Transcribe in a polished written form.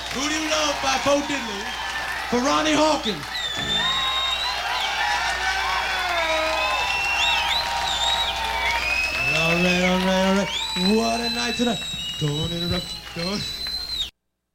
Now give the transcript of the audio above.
Booty Love by Bo Diddley for Ronnie Hawkins. All right. What a night tonight. Don't interrupt. Don't.